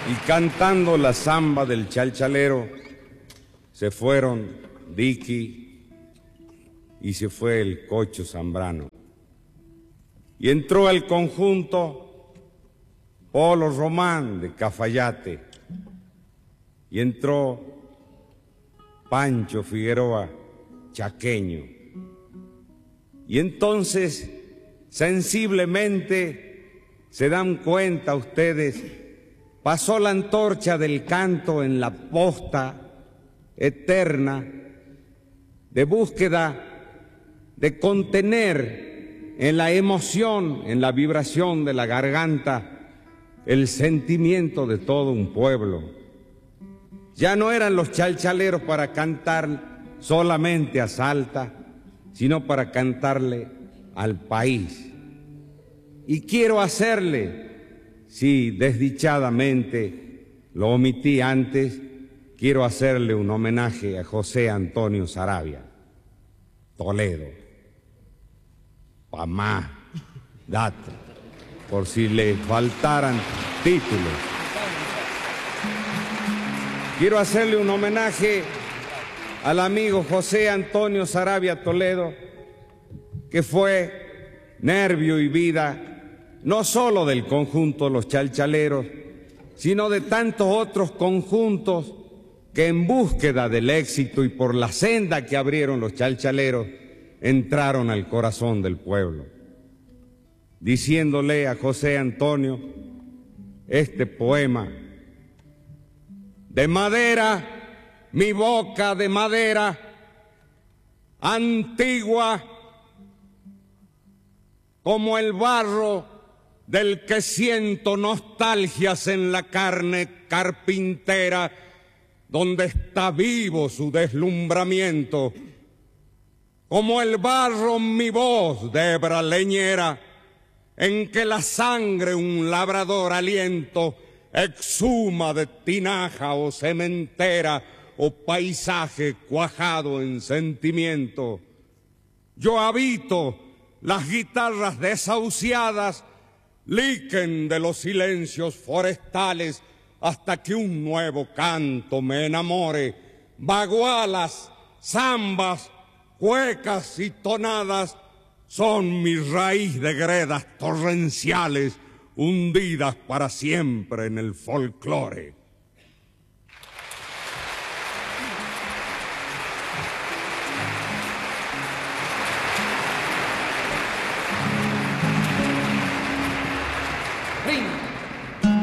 y cantando la zamba del chalchalero se fueron Dicky y se fue el Cocho Zambrano. Y entró al conjunto Polo Román de Cafayate y entró Pancho Figueroa chaqueño. Y entonces sensiblemente se dan cuenta ustedes, pasó la antorcha del canto en la posta eterna de búsqueda de contener en la emoción, en la vibración de la garganta, el sentimiento de todo un pueblo. Ya no eran los chalchaleros para cantar solamente a Salta, sino para cantarle al país. Y quiero hacerle, si desdichadamente lo omití antes, quiero hacerle un homenaje a José Antonio Saravia, Toledo, Pamá, Dato, por si le faltaran títulos. Quiero hacerle un homenaje al amigo José Antonio Saravia Toledo, que fue nervio y vida no solo del conjunto Los Chalchaleros, sino de tantos otros conjuntos que en búsqueda del éxito y por la senda que abrieron los chalchaleros, entraron al corazón del pueblo. Diciéndole a José Antonio este poema: de madera, mi boca de madera, antigua como el barro del que siento nostalgias en la carne carpintera, donde está vivo su deslumbramiento, como el barro mi voz de hebra leñera, en que la sangre un labrador aliento exhuma de tinaja o cementera o paisaje cuajado en sentimiento. Yo habito las guitarras desahuciadas, líquen de los silencios forestales, hasta que un nuevo canto me enamore. Bagualas, zambas, cuecas y tonadas son mi raíz de gredas torrenciales, hundidas para siempre en el folclore.